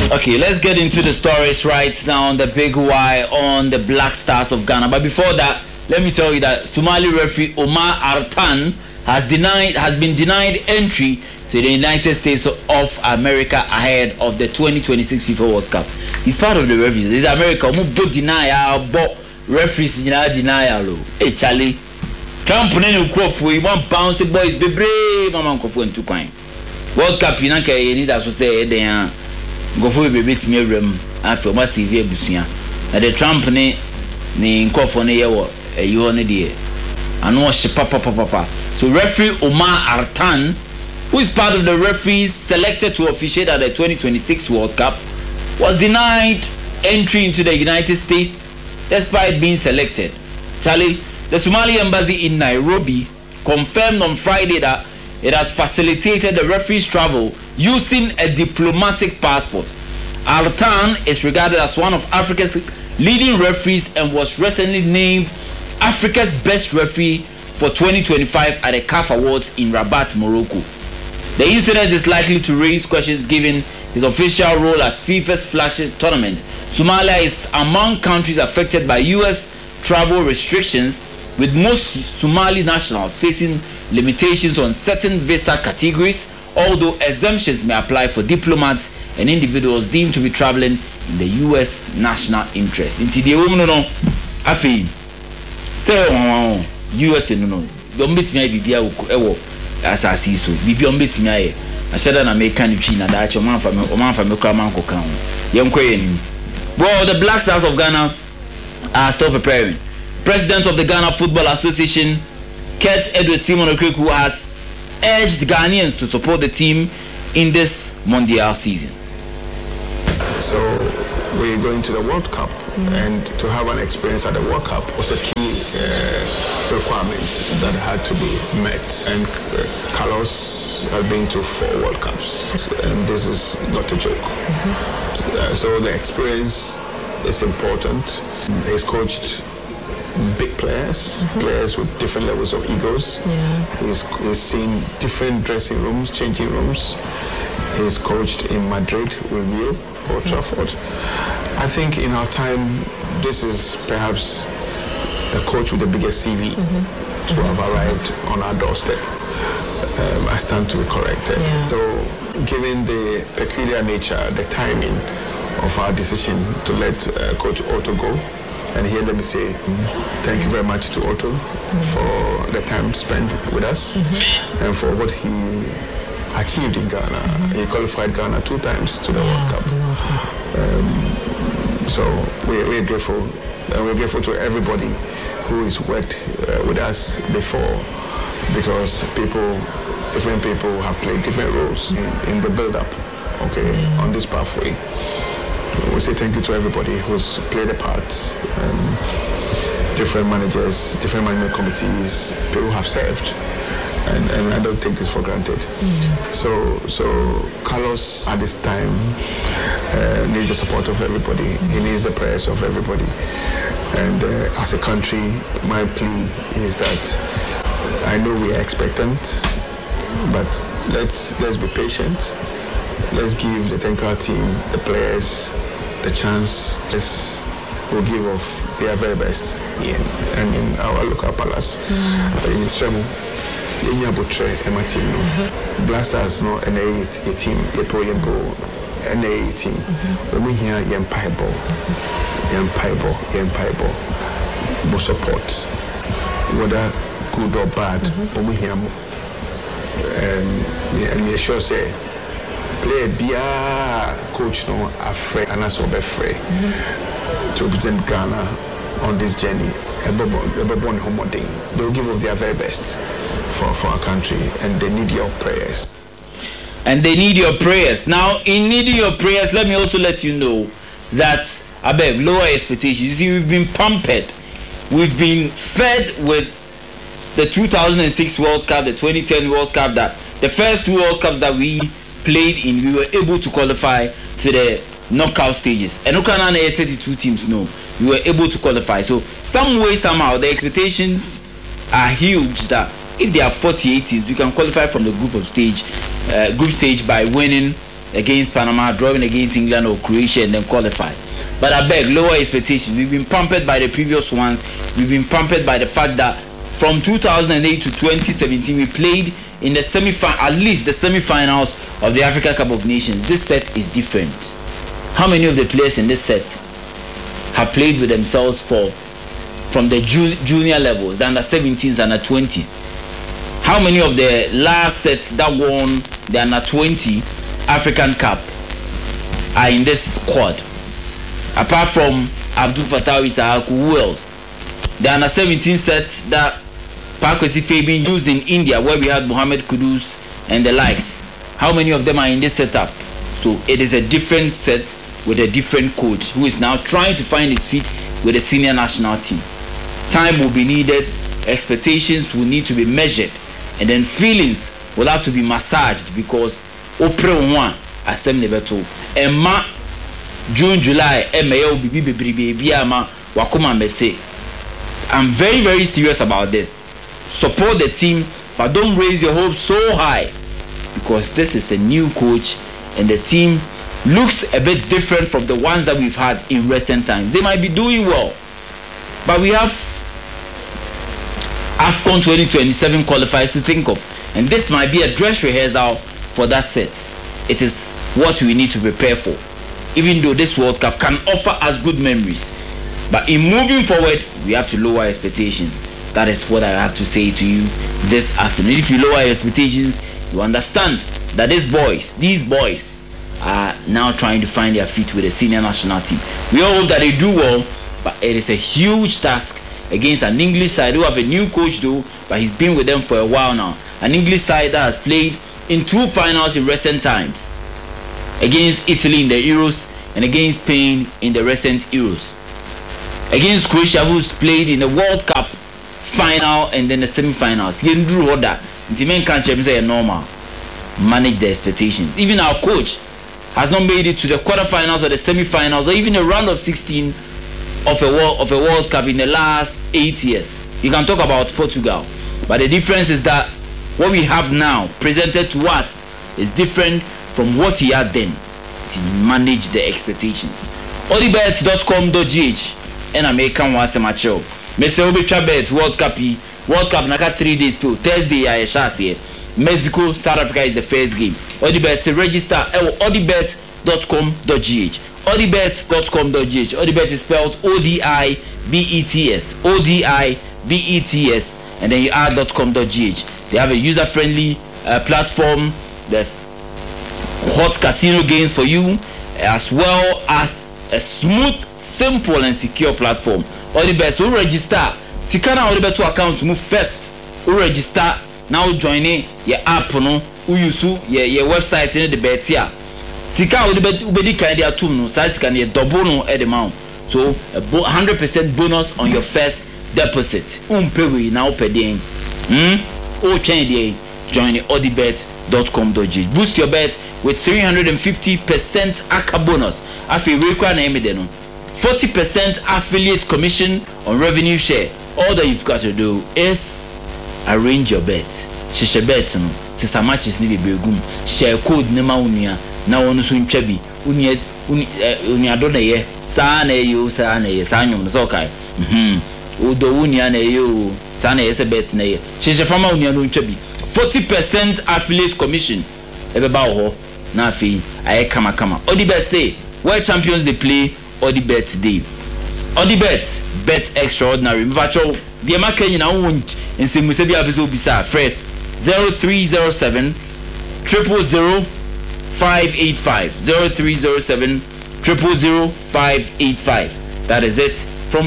Okay, let's get into the stories right now on the Big Y on the Black Stars of Ghana. But before that, let me tell you that Somali referee Omar Artan has been denied entry to the United States of America ahead of the 2026 FIFA World Cup. He's part of the referees. This is America. Who denial, but referees denial. Hey Charlie, Trump nene ukwofu one bounce boys bebre mama nkwofu ntu kwan. World Cup you nanka you need to say then nkwofu bebre timi awram afi o ma CV abusua. Na the Trump ne nkwofu ne yewo eyo ne de anu hye papa. So referee Omar Artan, who is part of the referees selected to officiate at the 2026 World Cup, was denied entry into the United States despite being selected. Charlie, the Somali embassy in Nairobi confirmed on Friday that it had facilitated the referee's travel using a diplomatic passport. Artan is regarded as one of Africa's leading referees and was recently named Africa's best referee for 2025 at the CAF Awards in Rabat, Morocco. The incident is likely to raise questions given his official role as FIFA's flagship tournament. Somalia is among countries affected by US travel restrictions, with most Somali nationals facing limitations on certain visa categories, although exemptions may apply for diplomats and individuals deemed to be traveling in the US national interest. Inti the woman no afi say US no don't meet me bibia ewo asasi so bibia meet me aye ashada na make kan twi na da acho man fa me kra man ko kan yenkoye ni. Well, the Black Stars of Ghana are still preparing. President of the Ghana Football Association, Kurt Edward Simon Okreku, has urged Ghanaians to support the team in this Mondial season. So we're going to the World Cup, and to have an experience at the World Cup was a key requirement that had to be met. And Carlos has been to 4 World Cups, and this is not a joke. So the experience is important. He's coached big players, players with different levels of egos. He's seen different dressing rooms, changing rooms. He's coached in Madrid with Rio or Trafford. I think in our time, this is perhaps a coach with the biggest CV to have arrived on our doorstep. I stand to be corrected. Though, given the peculiar nature, the timing of our decision to let Coach Otto go, and here let me say thank you very much to Otto for the time spent with us and for what he achieved in Ghana. He qualified Ghana 2 times to the World Cup. So we're grateful, and we're grateful to everybody who has worked with us before, because different people have played different roles in the build-up, on this pathway. We say thank you to everybody who's played a part. Different managers, different management committees, people have served, and I don't take this for granted. So Carlos at this time needs the support of everybody. He needs the prayers of everybody. And as a country, my plea is that I know we are expectant, but let's be patient. Let's give the technical team, the players, the chance. Will give of their very best and in our local palace. In Stremo, my team, Blasters, no, and a team, a pro go, and a team. When we hear young Pieball, more support, whether good or bad, when we hear more. And we sure say, play Bia coach no afraid and also be free to represent Ghana on this journey. They'll give of their very best for our country, and they need your prayers. And they need your prayers. Now, in needing your prayers, let me also let you know that I beg lower expectations. You see, we've been pampered, we've been fed with the 2006 World Cup, the 2010 World Cup, that the first 2 World Cups that we played in, we were able to qualify to the knockout stages. And Ukraine 32 teams, no, we were able to qualify. So some way, somehow, the expectations are huge that if there are 48 teams, we can qualify from the group stage by winning against Panama, drawing against England or Croatia, and then qualify. But I beg, lower expectations. We've been pampered by the previous ones. We've been pampered by the fact that from 2008 to 2017, we played in the at least the semi-finals of the Africa Cup of Nations. This set is different. How many of the players in this set have played with themselves from the junior levels, the under 17s and the 20s? How many of the last sets that won the under 20 African Cup are in this squad? Apart from Abdul Fattah Issahaku, who else? The under 17 set that Pakwesi Fabian used in India, where we had Mohamed Kudus and the likes. How many of them are in this setup? So it is a different set with a different coach who is now trying to find his feet with the senior national team. Time will be needed, expectations will need to be measured, and then feelings will have to be massaged, because opre one asem nebeto emma June July emayo bibi ama wakoma mete. I'm very, very serious about this. Support the team, but don't raise your hopes so high, because this is a new coach and the team looks a bit different from the ones that we've had in recent times. They might be doing well, but we have AFCON 2027 qualifiers to think of, and this might be a dress rehearsal for that set. It is what we need to prepare for, even though this World Cup can offer us good memories. But in moving forward, we have to lower expectations. That is what I have to say to you this afternoon. If you lower your expectations, you understand that these boys are now trying to find their feet with the senior national team. We all hope that they do well, but it is a huge task against an English side who have a new coach though, but he's been with them for a while now. An English side that has played in 2 finals in recent times, against Italy in the Euros and against Spain in the recent Euros. Against Croatia, who's played in the World Cup final and then the semi-finals. He drew order. The main country say normal. Manage the expectations. Even our coach has not made it to the quarterfinals or the semi-finals or even a round of 16 of a World Cup in the last 8 years. You can talk about Portugal, but the difference is that what we have now presented to us is different from what he had then. To manage the expectations. Odibet.com.gh and I make come once a match. Mr. Obicha Bet World Cup naka 3 days pill. Thursday I shall say Mexico, South Africa is the first game. Odibet register odibet.com.gh. Odibet.com.gh. Odibet is spelled ODIBETS. ODIBETS, and then you add .com.gh. They have a user-friendly platform. There's hot casino games for you, as well as a smooth, simple and secure platform. Odibet, so register. Sikana Odibet to account move first. You register now, join your app no. You use your website in the bet here. Sika Odibet ubedi kind of two no. Size can you double no at the amount. So 100% bonus on your first deposit. Pay now per day. Change join odibet.com.gh. Boost your bet with 350% ACA bonus. Afi require na eme no. 40% affiliate commission on revenue share. All that you've got to do is arrange your bet. Shisha bet no. Sister matches ni be gum. Share code nema unia na wonu so ntwa bi. Unia do na ye. Sa na ye sa nyom no so kai. Odo unia na ye o. Sa na ye se bet na ye. Shisha fama unia no ntwa bi. 40% affiliate commission. Ebeba ho na afi aye kama. Odibet say where champions they play, Odibet day. Odibet bet extraordinary. Mvacho the market na won nsemu se bia beso bisa Fred 0307 000 585 0307 000 585. That is it from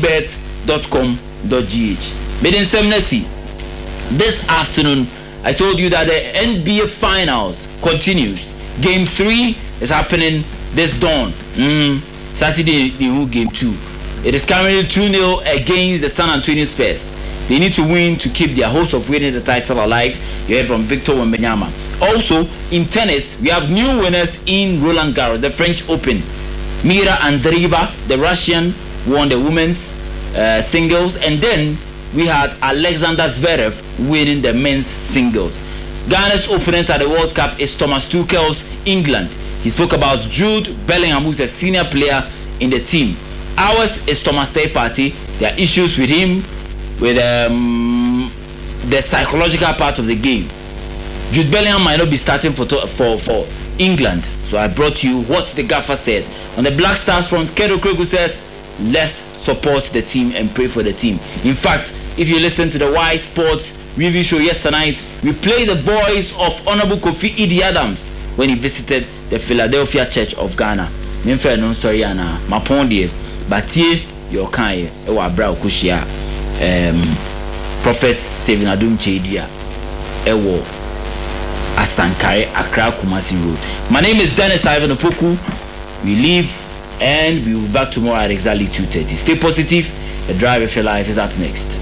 odibet.com.gh. Meden Semnesi. This afternoon, I told you that the NBA Finals continues. Game 3 is happening this dawn. Saturday, game 2. It is currently 2-0 against the San Antonio Spurs. They need to win to keep their hopes of winning the title alive. You heard from Victor Wembanyama. Also, in tennis, we have new winners in Roland Garros, the French Open. Mira Andreeva, the Russian, won the women's singles, and then we had Alexander Zverev winning the men's singles. Ghana's opponent at the World Cup is Thomas Tuchel's England. He spoke about Jude Bellingham, who's a senior player in the team. Ours is Thomas Partey. There are issues with him, with the psychological part of the game. Jude Bellingham might not be starting for England. So I brought you what the gaffer said. On the Black Stars front, Kedo Kregu says, let's support the team and pray for the team. In fact, if you listen to the Y Sports review show yesterday night, we played the voice of Honorable Kofi Idi Adams when he visited the Philadelphia Church of Ghana. Memfa no sorry ana mapondie batie your kan e wa bra okushia Prophet Stephen Adum Chedia ewo Asankare Accra Kumasi Road. My name is Dennis Ivan Opoku. We leave and we will be back tomorrow at exactly 2:30. Stay positive. The Drive of Your Life is up next.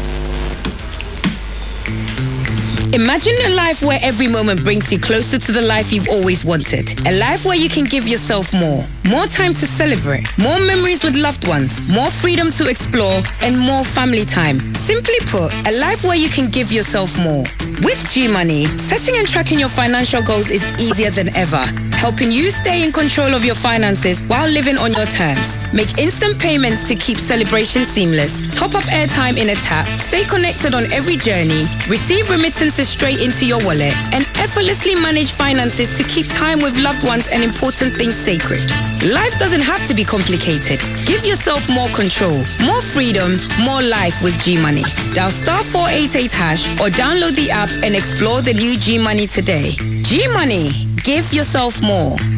Imagine a life where every moment brings you closer to the life you've always wanted. A life where you can give yourself more. More time to celebrate. More memories with loved ones. More freedom to explore. And more family time. Simply put, a life where you can give yourself more. With G-Money, setting and tracking your financial goals is easier than ever. Helping you stay in control of your finances while living on your terms. Make instant payments to keep celebration seamless. Top up airtime in a tap. Stay connected on every journey. Receive remittances straight into your wallet. And effortlessly manage finances to keep time with loved ones and important things sacred. Life doesn't have to be complicated. Give yourself more control, more freedom, more life with G-Money. Dial *488# or download the app and explore the new G-Money today. G-Money. Give yourself more.